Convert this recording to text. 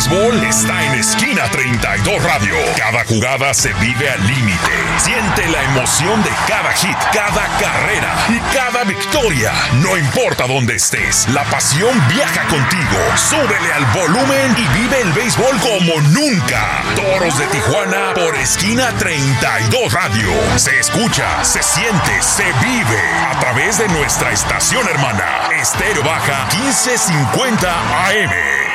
béisbol está en Esquina 32 Radio. Cada jugada se vive al límite. Siente la emoción de cada hit, cada carrera y cada victoria. No importa dónde estés, la pasión viaja contigo. Súbele al volumen y vive el béisbol como nunca. Toros de Tijuana por Esquina 32 Radio. Se escucha, se siente, se vive a través de nuestra estación hermana, Estéreo Baja 1550 AM.